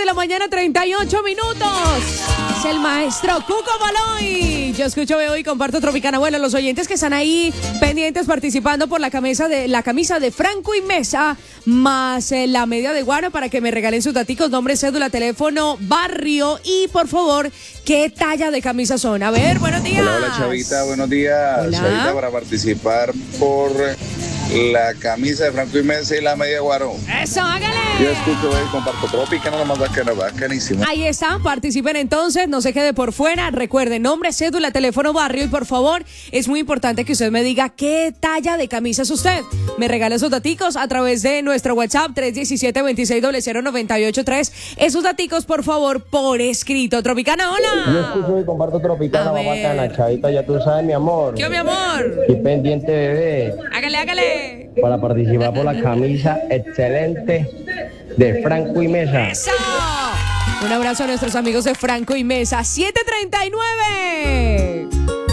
de la mañana, 38 minutos. Es el maestro Cuco Baloy. Yo escucho, veo y comparto Tropicana. Bueno, los oyentes que están ahí pendientes participando por la camisa de Franco y Mesa, más la media de Guaro, para que me regalen sus daticos, nombre, cédula, teléfono, barrio y, por favor, ¿qué talla de camisa son? A ver, buenos días. Hola, Chavita, buenos días. Hola. Chavita, para participar por la camisa de Franco y Mesa y la media Guaro. ¡Eso, hágale! Yo escucho y comparto Tropicana, nomás bacanísimo. Ahí está, participen entonces, no se quede por fuera. Recuerden, nombre, cédula, teléfono, barrio y, por favor, es muy importante que usted me diga qué talla de camisa es usted. Me regala esos daticos a través de nuestro WhatsApp 317-2600-983. Esos daticos, por favor, por escrito. Tropicana, hola. Yo escucho y comparto Tropicana, va bacana, Chavita, ya tú sabes, mi amor. ¿Qué, mi amor? Y pendiente, bebé, Hágale. para participar por la camisa excelente de Franco y Mesa. ¡Eso! Un abrazo a nuestros amigos de Franco y Mesa. 7:39.